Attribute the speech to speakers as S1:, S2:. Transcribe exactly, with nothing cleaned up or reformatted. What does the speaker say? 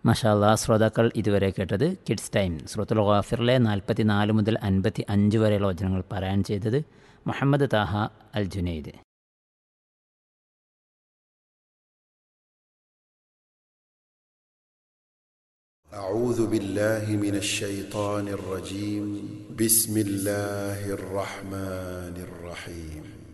S1: മാഷാ അല്ലാഹ്. ശ്രോതാക്കൾ ഇതുവരെ കേട്ടത് കിഡ്സ് ടൈം സൂറത്തുൽ ഗാഫിറിലെ നാൽപ്പത്തി നാല് മുതൽ അൻപത്തി അഞ്ച് വരെയുള്ള വചനങ്ങൾ പാരായണം ചെയ്തത് മുഹമ്മദ് താഹ അൽ ജുനൈദ്.
S2: أعوذ بالله من الشيطان الرجيم. بسم الله الرحمن الرحيم.